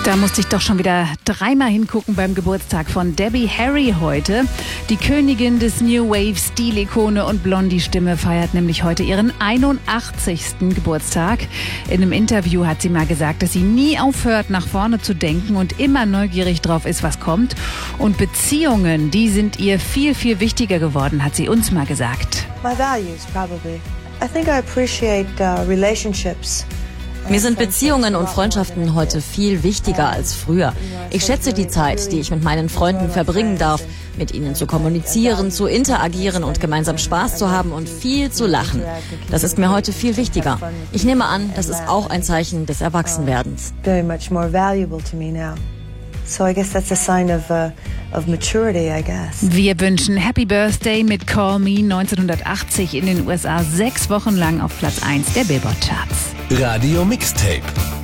Da musste ich doch schon wieder dreimal hingucken beim Geburtstag von Debbie Harry heute. Die Königin des New Wave, Stilikone und Blondie-Stimme feiert nämlich heute ihren 81. Geburtstag. In einem Interview hat sie mal gesagt, dass sie nie aufhört, nach vorne zu denken und immer neugierig drauf ist, was kommt. Und Beziehungen, die sind ihr viel, viel wichtiger geworden, hat sie uns mal gesagt. My values, probably. I think I appreciate relationships. Mir sind Beziehungen und Freundschaften heute viel wichtiger als früher. Ich schätze die Zeit, die ich mit meinen Freunden verbringen darf, mit ihnen zu kommunizieren, zu interagieren und gemeinsam Spaß zu haben und viel zu lachen. Das ist mir heute viel wichtiger. Ich nehme an, das ist auch ein Zeichen des Erwachsenwerdens. Very much more valuable to me now. So I guess that's a sign of maturity, I guess. Wir wünschen Happy Birthday mit Call Me 1980 in den USA 6 Wochen lang auf Platz 1 der Billboard-Charts. Radio Mixtape.